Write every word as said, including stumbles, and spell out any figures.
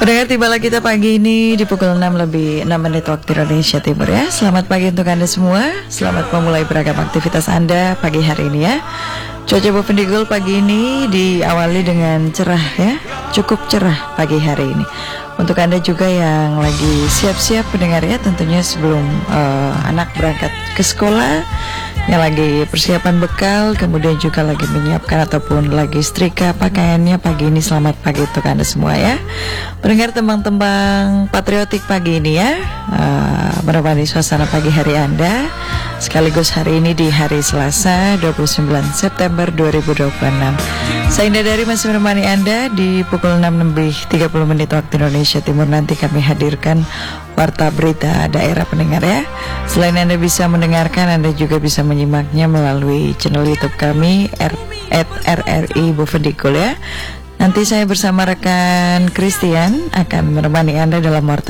Pendengar, tibalah kita pagi ini di pukul enam lebih enam menit waktu Indonesia Timur ya. Selamat pagi untuk Anda semua. Selamat memulai beragam aktivitas Anda pagi hari ini ya. Cuaca Bovendigul pagi ini diawali dengan cerah ya. Cukup cerah pagi hari ini. Untuk Anda juga yang lagi siap-siap pendengar ya, tentunya sebelum uh, anak berangkat ke sekolah, yang lagi persiapan bekal, kemudian juga lagi menyiapkan ataupun lagi setrika pakaiannya pagi ini, selamat pagi untuk Anda semua ya. Pendengar, tembang-tembang patriotik pagi ini ya, uh, menemani suasana pagi hari Anda, sekaligus hari ini di hari Selasa dua puluh sembilan September dua ribu dua puluh enam. Saya Indah Dari masih menemani Anda di pukul enam lebih tiga puluh menit waktu Indonesia Timur. Nanti kami hadirkan warta berita daerah pendengar ya. Selain Anda bisa mendengarkan, Anda juga bisa menyimaknya melalui channel YouTube kami at R R I Bovendigul ya. Nanti saya bersama rekan Christian akan menemani Anda dalam warta